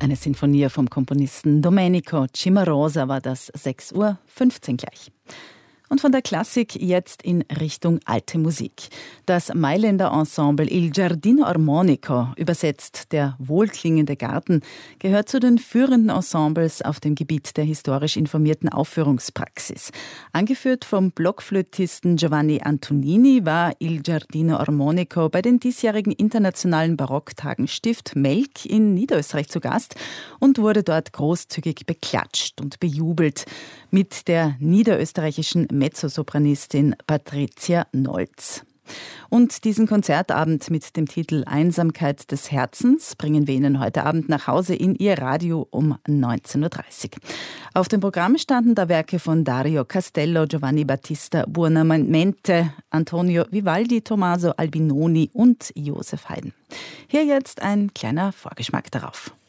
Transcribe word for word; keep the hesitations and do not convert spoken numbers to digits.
Eine Sinfonie vom Komponisten Domenico Cimarosa war das, sechs Uhr fünfzehn gleich. Und von der Klassik jetzt in Richtung alte Musik. Das Mailänder Ensemble Il Giardino Armonico, übersetzt der wohlklingende Garten, gehört zu den führenden Ensembles auf dem Gebiet der historisch informierten Aufführungspraxis. Angeführt vom Blockflötisten Giovanni Antonini war Il Giardino Armonico bei den diesjährigen internationalen Barocktagen Stift Melk in Niederösterreich zu Gast und wurde dort großzügig beklatscht und bejubelt mit der niederösterreichischen Mezzosopranistin Patricia Nolz. Und diesen Konzertabend mit dem Titel Einsamkeit des Herzens bringen wir Ihnen heute Abend nach Hause in Ihr Radio um neunzehn Uhr dreißig. Auf dem Programm standen da Werke von Dario Castello, Giovanni Battista Buonamente, Antonio Vivaldi, Tommaso Albinoni und Joseph Haydn. Hier jetzt ein kleiner Vorgeschmack darauf.